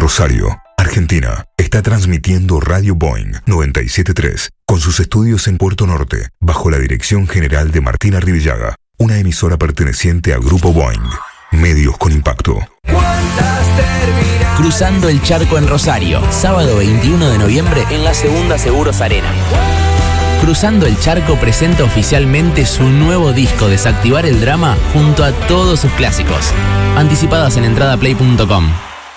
Rosario, Argentina, está transmitiendo Radio Boeing 97.3 con sus estudios en Puerto Norte, bajo la dirección general de Martina Rivillaga, una emisora perteneciente a Grupo Boeing. Medios con impacto. Cruzando el Charco en Rosario, sábado 21 de noviembre en la Segunda Seguros Arena. Cruzando el Charco presenta oficialmente su nuevo disco Desactivar el Drama junto a todos sus clásicos. Anticipadas en entradaplay.com.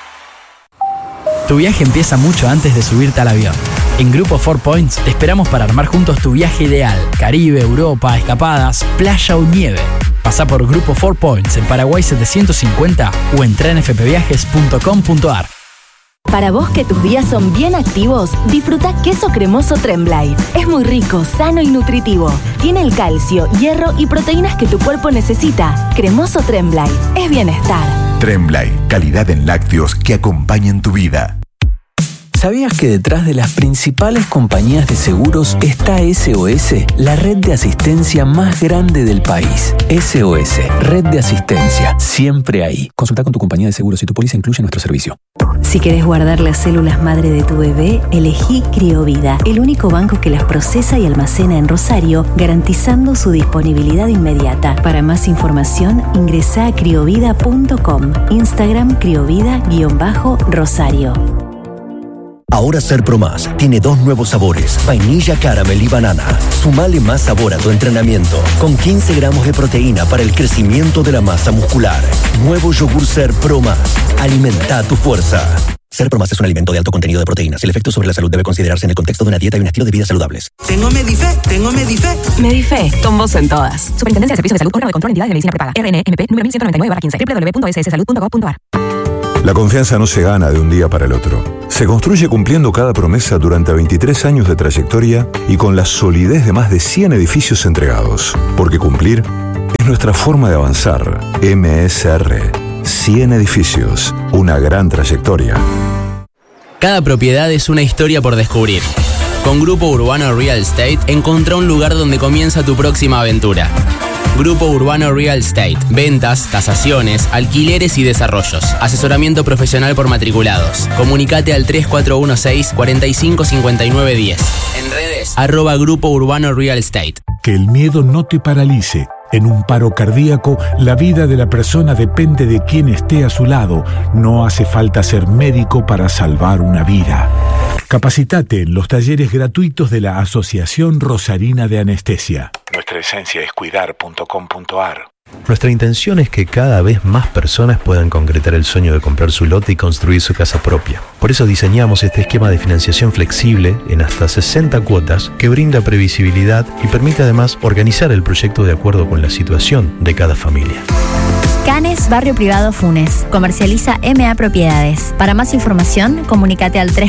Tu viaje empieza mucho antes de subirte al avión. En Grupo 4 Points te esperamos para armar juntos tu viaje ideal. Caribe, Europa, escapadas, playa o nieve. Pasá por Grupo 4 Points en Paraguay 750 o en trenfpviajes.com.ar. Para vos que tus días son bien activos, disfruta queso cremoso Tremblay. Es muy rico, sano y nutritivo. Tiene el calcio, hierro y proteínas que tu cuerpo necesita. Cremoso Tremblay es bienestar. Tremblay, calidad en lácteos que acompañan tu vida. ¿Sabías que detrás de las principales compañías de seguros está SOS, la red de asistencia más grande del país? SOS, red de asistencia, siempre ahí. Consulta con tu compañía de seguros si tu póliza incluye nuestro servicio. Si querés guardar las células madre de tu bebé, elegí Criovida, el único banco que las procesa y almacena en Rosario, garantizando su disponibilidad inmediata. Para más información, ingresá a criovida.com, Instagram criovida_Rosario. Ahora Serpro Más tiene 2 nuevos sabores, vainilla, caramel y banana. Sumale más sabor a tu entrenamiento, con 15 gramos de proteína para el crecimiento de la masa muscular. Nuevo yogur Serpro Más. Alimenta tu fuerza. Serpro Más es un alimento de alto contenido de proteínas. El efecto sobre la salud debe considerarse en el contexto de una dieta y un estilo de vida saludables. Tengo Medife. Medife, con vos en todas. Superintendencia de Servicios de Salud, órgano de control, entidades de medicina prepaga. RNMP, número 1199/15, www.sssalud.gov.ar. La confianza no se gana de un día para el otro. Se construye cumpliendo cada promesa durante 23 años de trayectoria y con la solidez de más de 100 edificios entregados. Porque cumplir es nuestra forma de avanzar. MSR. 100 edificios. Una gran trayectoria. Cada propiedad es una historia por descubrir. Con Grupo Urbano Real Estate, encontrá un lugar donde comienza tu próxima aventura. Grupo Urbano Real Estate. Ventas, tasaciones, alquileres y desarrollos. Asesoramiento profesional por matriculados. Comunicate al 3416-455910. En redes, @Grupo Urbano Real Estate. Que el miedo no te paralice. En un paro cardíaco, la vida de la persona depende de quién esté a su lado. No hace falta ser médico para salvar una vida. Capacitate en los talleres gratuitos de la Asociación Rosarina de Anestesia. Nuestra esencia es cuidar.com.ar. Nuestra intención es que cada vez más personas puedan concretar el sueño de comprar su lote y construir su casa propia. Por eso diseñamos este esquema de financiación flexible en hasta 60 cuotas que brinda previsibilidad y permite además organizar el proyecto de acuerdo con la situación de cada familia. Canes Barrio Privado Funes. Comercializa MA Propiedades. Para más información, comunícate al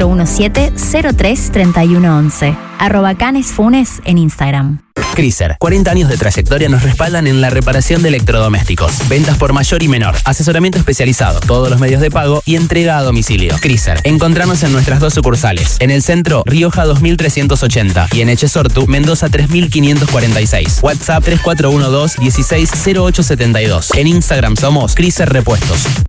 3417-033111. @Canes Funes en Instagram. Criser, 40 años de trayectoria nos respaldan en la reparación de electrodomésticos. Ventas por mayor y menor, asesoramiento especializado, todos los medios de pago y entrega a domicilio. Criser, encontranos en nuestras 2 sucursales. En el centro, Rioja 2380 y en Echesortu, Mendoza 3546. WhatsApp 3412-160872. En Instagram somos Criser Repuestos.